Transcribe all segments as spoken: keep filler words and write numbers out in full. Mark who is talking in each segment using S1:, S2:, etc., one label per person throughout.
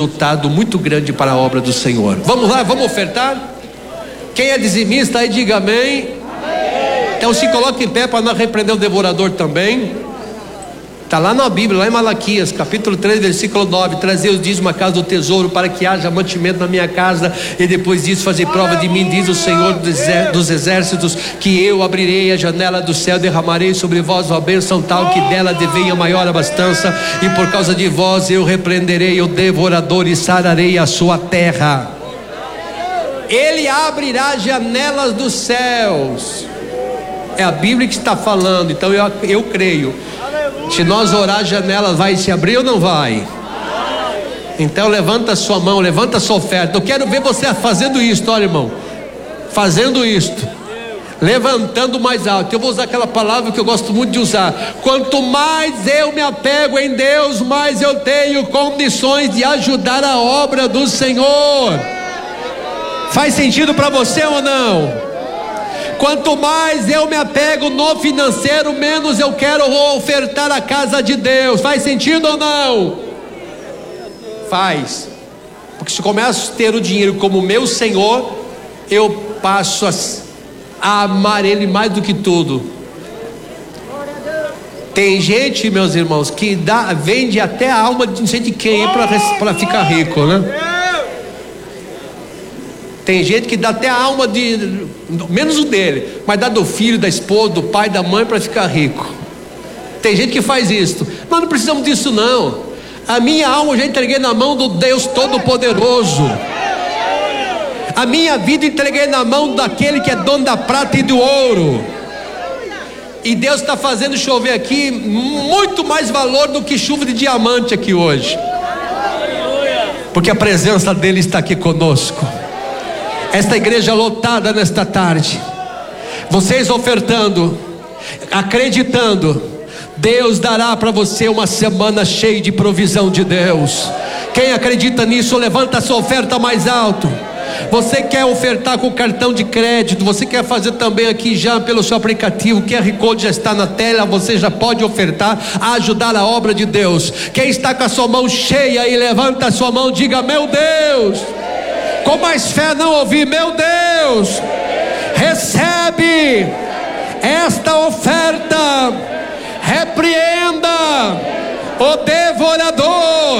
S1: resultado muito grande para a obra do Senhor. Vamos lá, vamos ofertar? Quem é dizimista aí diga amém. Amém. Então se coloque em pé para nós repreender o devorador também. Está lá na Bíblia, lá em Malaquias, capítulo três, versículo nove: trazer os dízimos à casa do tesouro, para que haja mantimento na minha casa, e depois disso fazer prova de mim, diz o Senhor dos exércitos, que eu abrirei a janela do céu, derramarei sobre vós uma bênção tal, que dela devenha maior abastança, e por causa de vós eu repreenderei o devorador e sararei a sua terra. Ele abrirá janelas dos céus. É a Bíblia que está falando, então eu, eu creio. Se nós orar, a janela vai se abrir ou não vai? Então levanta a sua mão, levanta a sua oferta. Eu quero ver você fazendo isso, olha, irmão. Fazendo isto, levantando mais alto. Eu vou usar aquela palavra que eu gosto muito de usar: quanto mais eu me apego em Deus, mais eu tenho condições de ajudar a obra do Senhor. Faz sentido para você ou não? Quanto mais eu me apego no financeiro, menos eu quero ofertar a casa de Deus. Faz sentido ou não? Faz. Porque se eu começo a ter o dinheiro como meu Senhor, eu passo a, a amar Ele mais do que tudo. Tem gente, meus irmãos, que dá, vende até a alma de não sei de quem para ficar rico, né? Tem gente que dá até a alma de, menos o dele, mas dá do filho, da esposa, do pai, da mãe para ficar rico. Tem gente que faz isso. Nós não precisamos disso não. A minha alma eu já entreguei na mão do Deus Todo-Poderoso. A minha vida entreguei na mão daquele que é dono da prata e do ouro. E Deus está fazendo chover aqui muito mais valor do que chuva de diamante aqui hoje, porque a presença dele está aqui conosco. Esta igreja lotada nesta tarde, vocês ofertando, acreditando, Deus dará para você uma semana cheia de provisão de Deus. Quem acredita nisso, levanta a sua oferta mais alto. Você quer ofertar com cartão de crédito, você quer fazer também aqui já pelo seu aplicativo, o Q R Code já está na tela, você já pode ofertar, ajudar a obra de Deus. Quem está com a sua mão cheia e levanta a sua mão, diga: meu Deus. Com mais fé não ouvi: meu Deus, recebe esta oferta, repreenda o devorador.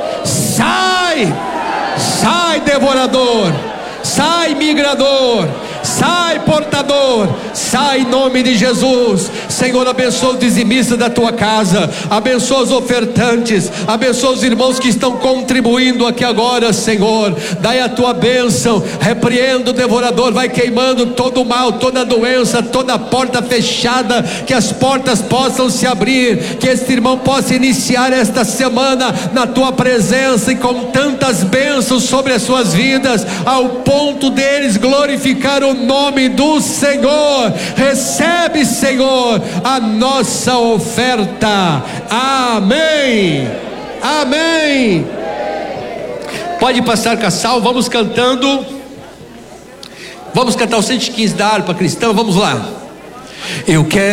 S1: Sai, sai devorador, sai migrador, sai portador, sai em nome de Jesus. Senhor, abençoa os dizimistas da tua casa, abençoa os ofertantes, abençoa os irmãos que estão contribuindo aqui agora, Senhor. Dai a tua bênção, repreenda o devorador, vai queimando todo o mal, toda a doença, toda a porta fechada, que as portas possam se abrir, que este irmão possa iniciar esta semana na tua presença e com tantas bênçãos sobre as suas vidas, ao ponto deles glorificar o nome do Senhor. Recebe, Senhor, a nossa oferta. Amém. Amém. Pode passar, Cassal, vamos cantando. Vamos cantar o cento e quinze da harpa cristã, vamos lá. Eu quero